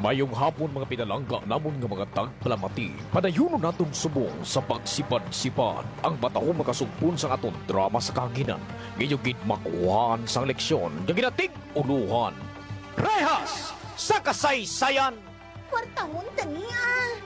Mayong hapon mga pinalangga namon nga mga tagpalamati. Padayon naton subong sa pagsipad-sipad. Ang bataw makasugpon sa aton drama sa kahanginan. Giyugid makuhaan sang leksyon. Gaginatig uluhan. Rehas sa kasaysayan! Kwartahon tani ah.